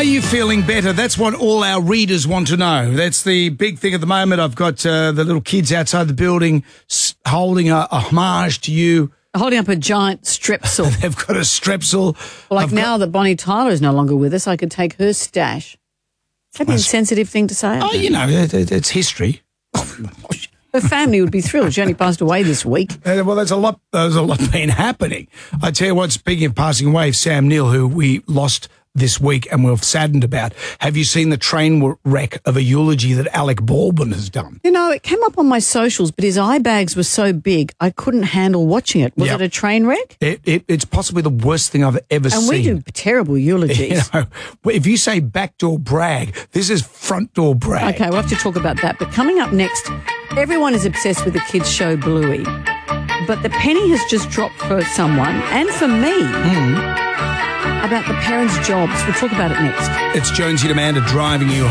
Are you feeling better? That's what all our readers want to know. That's the big thing at the moment. I've got the little kids outside the building holding a homage to you. Holding up a giant strepsil. They've got a strepsil. Well, now that Bonnie Tyler is no longer with us, I could take her stash. Is that an insensitive thing to say? Oh, you know, it's history. Her family would be thrilled. She only passed away this week. Well, there's a lot been happening. I tell you what, speaking of passing away, Sam Neill, who we lost this week and we're saddened about. Have you seen the train wreck of a eulogy that Alec Baldwin has done? You know, it came up on my socials, but his eye bags were so big, I couldn't handle watching it. Was it a train wreck? It's possibly the worst thing I've ever seen. And we do terrible eulogies. You know, if you say backdoor brag, this is front door brag. Okay, we'll have to talk about that. But coming up next, everyone is obsessed with the kids' show Bluey. But the penny has just dropped for someone, and for me, about the parents' jobs. We'll talk about it next. It's Jonesy and Amanda driving you